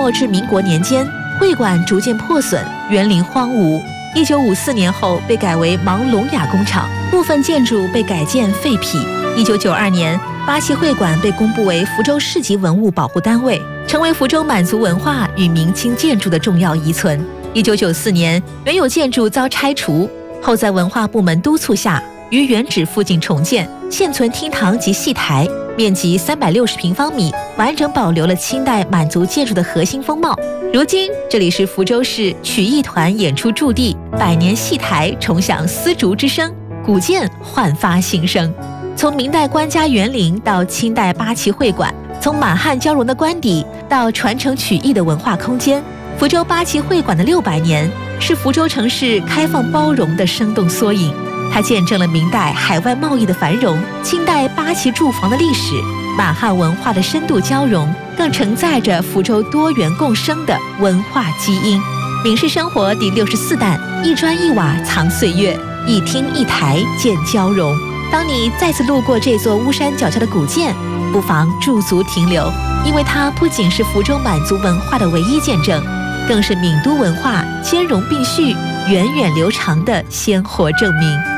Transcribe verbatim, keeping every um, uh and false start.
末至民国年间，会馆逐渐破损，园林荒芜。一九五四年后被改为盲聋哑工厂，部分建筑被改建废圮。一九九二年，八旗会馆被公布为福州市级文物保护单位，成为福州满族文化与明清建筑的重要遗存。一九九四年，原有建筑遭拆除，后在文化部门督促下，于原址附近重建，现存厅堂及戏台，面积三百六十平方米，完整保留了清代满族建筑的核心风貌。如今，这里是福州市曲艺团演出驻地，百年戏台重响丝竹之声，古建焕发新生。从明代官家园林到清代八旗会馆，从满汉交融的官邸到传承曲艺的文化空间，福州八旗会馆的六百年是福州城市开放包容的生动缩影。它见证了明代海外贸易的繁荣，清代八旗住房的历史，满汉文化的深度交融，更承载着福州多元共生的文化基因。闽式生活第六十四弹，一砖一瓦藏岁月，一厅一台见交融。当你再次路过这座巫山脚下的古建，不妨驻足停留，因为它不仅是福州满族文化的唯一见证，更是闽都文化兼容并蓄、源远流长的鲜活证明。